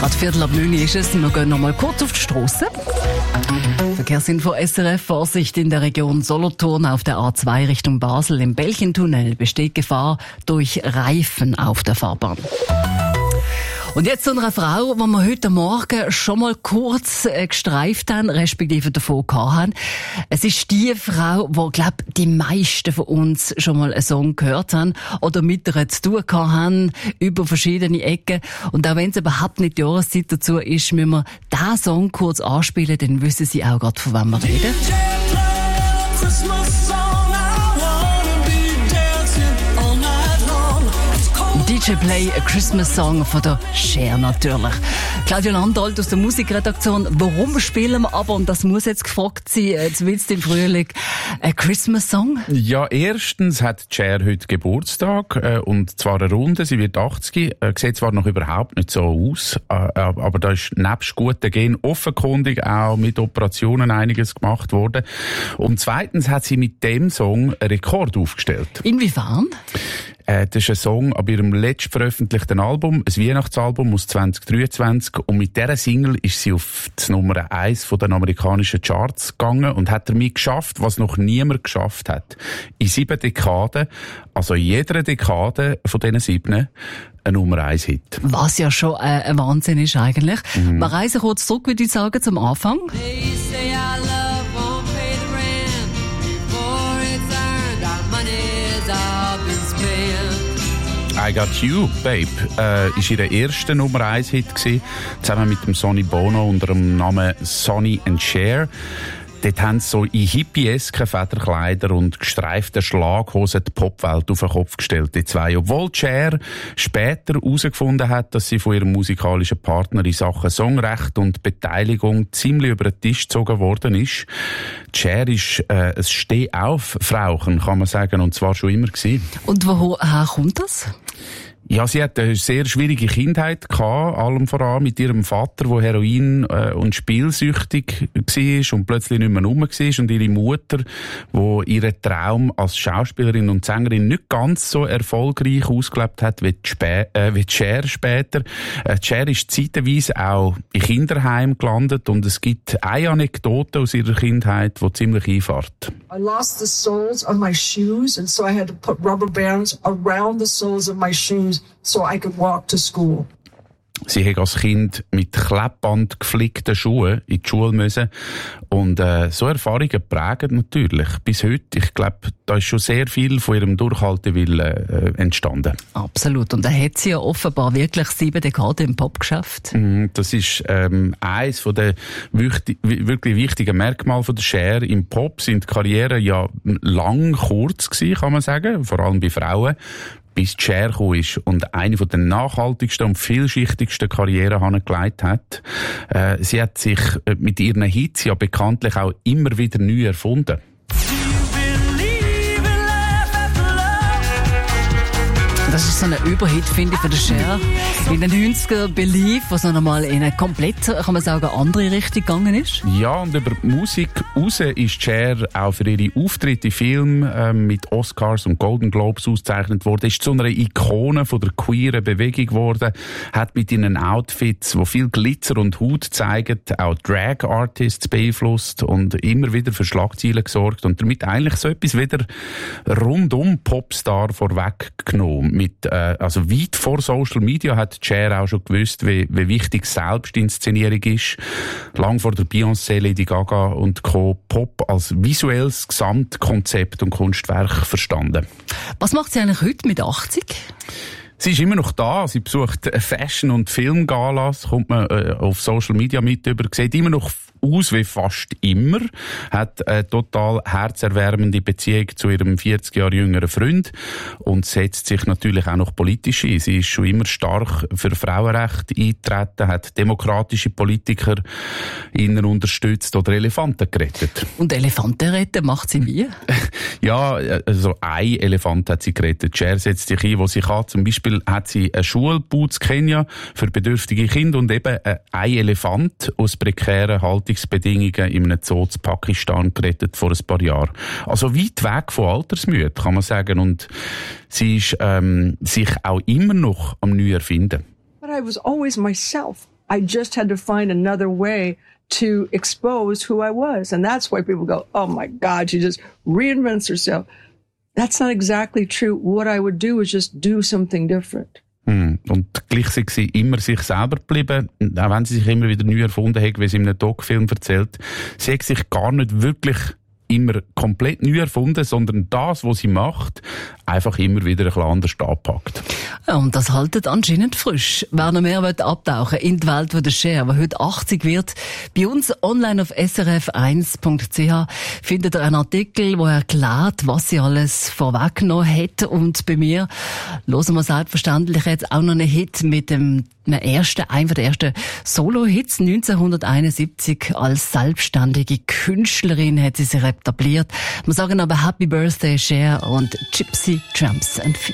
Gerade 8:45 ist es. Wir gehen noch mal kurz auf die Strasse. Verkehrsinfo SRF. Vorsicht in der Region Solothurn auf der A2 Richtung Basel. Im Belchentunnel besteht Gefahr durch Reifen auf der Fahrbahn. Und jetzt zu einer Frau, die wir heute Morgen schon mal kurz gestreift haben, respektive davon gehabt haben. Es ist die Frau, die, glaube die meisten von uns schon mal einen Song gehört haben oder mit ihr zu tun gehabt haben, über verschiedene Ecken. Und auch wenn es überhaupt nicht die Jahreszeit dazu ist, müssen wir diesen Song kurz anspielen, dann wissen Sie auch gerade, von wem wir reden. DJ Play, a Christmas Song von der Cher natürlich. Claudia Landolt aus der Musikredaktion. Warum spielen wir aber, und das muss jetzt gefragt sein, jetzt willst du im Frühling, a Christmas Song? Ja, erstens hat Cher heute Geburtstag, und zwar eine Runde, sie wird 80, sieht zwar noch überhaupt nicht so aus, aber da ist nebst guten Gen offenkundig auch mit Operationen einiges gemacht worden. Und zweitens hat sie mit dem Song einen Rekord aufgestellt. Inwiefern? Das ist ein Song ab ihrem letzt veröffentlichten Album, ein Weihnachtsalbum aus 2023. Und mit dieser Single ist sie auf die Nummer 1 von den amerikanischen Charts gegangen und hat damit geschafft, was noch niemand geschafft hat. In 7 Dekaden, also in jeder Dekade von diesen 7, ein Nummer 1 Hit. Was ja schon ein Wahnsinn ist eigentlich. Wir reisen kurz zurück, würde ich sagen, zum Anfang. I Got You, Babe, ist ihr erster Nummer 1 Hit gewesen, zusammen mit dem Sonny Bono unter dem Namen Sonny and Cher. Dort haben sie so in hippiesken Federkleider und gestreiften Schlaghosen die Popwelt auf den Kopf gestellt, die zwei. Obwohl Cher später herausgefunden hat, dass sie von ihrem musikalischen Partner in Sachen Songrecht und Beteiligung ziemlich über den Tisch gezogen worden ist. Cher ist ein Steh-auf-Frauchen, kann man sagen, und zwar schon immer gewesen. Und woher kommt das? Ja, sie hat eine sehr schwierige Kindheit gehabt, allem voran mit ihrem Vater, der Heroin- und spielsüchtig war und plötzlich nicht mehr rum war, und ihre Mutter, die ihren Traum als Schauspielerin und Sängerin nicht ganz so erfolgreich ausgelebt hat wie Cher später. Cher ist zeitweise auch in Kinderheim gelandet, und es gibt eine Anekdote aus ihrer Kindheit, die ziemlich einfährt. I lost the soles of my shoes, and so I had to put rubber bands around the soles of my shoes so I could walk to school. Sie hat als Kind mit Klebband geflickten Schuhen in die Schule müssen. Und so Erfahrungen prägen natürlich bis heute. Ich glaube, da ist schon sehr viel von ihrem Durchhaltewillen entstanden. Absolut. Und da hat sie ja offenbar wirklich 7 Dekaden im Pop geschafft. Das ist eines von den wirklich wichtigen Merkmale von der Cher. Im Pop sind die Karrieren ja lang kurz gewesen, kann man sagen, vor allem bei Frauen, bis Cher gekommen ist und eine von den nachhaltigsten und vielschichtigsten Karrieren hingelegt hat. Sie hat sich mit ihren Hits ja bekanntlich auch immer wieder neu erfunden. Das ist so ein Überhit, finde ich, von der Cher. In den 90er Believe, was noch einmal in eine komplett, kann man sagen, andere Richtung gegangen ist. Ja, und über Musik raus ist Cher auch für ihre Auftritte in Filmen mit Oscars und Golden Globes ausgezeichnet worden. Ist zu einer Ikone von der queeren Bewegung geworden. Hat mit ihren Outfits, die viel Glitzer und Haut zeigen, auch Drag-Artists beeinflusst und immer wieder für Schlagzeilen gesorgt und damit eigentlich so etwas wieder rundum Popstar vorweggenommen. Also weit vor Social Media hat Cher auch schon gewusst, wie wichtig Selbstinszenierung ist. Lang vor der Beyoncé, Lady Gaga und Co. Pop als visuelles Gesamtkonzept und Kunstwerk verstanden. Was macht sie eigentlich heute mit 80? Sie ist immer noch da. Sie besucht Fashion- und Filmgalas, kommt man auf Social Media mit über, sieht immer noch aus wie fast immer, hat eine total herzerwärmende Beziehung zu ihrem 40 Jahre jüngeren Freund und setzt sich natürlich auch noch politisch ein. Sie ist schon immer stark für Frauenrechte eingetreten, hat demokratische Politiker innen unterstützt oder Elefanten gerettet. Und Elefanten retten macht sie wie? Ja, also ein Elefant hat sie gerettet. Cher setzt sich ein, wo sie kann. Zum Beispiel hat sie eine Schule gebaut in Kenia für bedürftige Kinder und eben ein Elefant aus prekären Haltungsbedingungen in einem Zoo in Pakistan gerettet vor ein paar Jahren. Also weit weg von Altersmüde, kann man sagen. Und sie ist sich auch immer noch am Neuerfinden. But I was always myself. I just had to find another way to expose who I was. And that's why people go, oh my God, she just reinvents herself. That's not exactly true. What I would do is just do something different. Und gleich sei sie immer sich selber geblieben, auch wenn sie sich immer wieder neu erfunden hat, wie sie in einem Doc-Film erzählt. Sie hat sich gar nicht wirklich immer komplett neu erfunden, sondern das, was sie macht, einfach immer wieder ein bisschen anders anpackt. Ja, und das haltet anscheinend frisch. Wer noch mehr abtauchen in die Welt von der Cher, die heute 80 wird, bei uns online auf srf1.ch findet ihr einen Artikel, der erklärt, was sie alles vorweggenommen hat. Und bei mir hören wir selbstverständlich jetzt auch noch einen Hit mit einem der ersten Solo-Hits. 1971 als selbstständige Künstlerin hat sie sich etabliert. Wir sagen aber Happy Birthday Cher und Gypsy Tramps and Fields.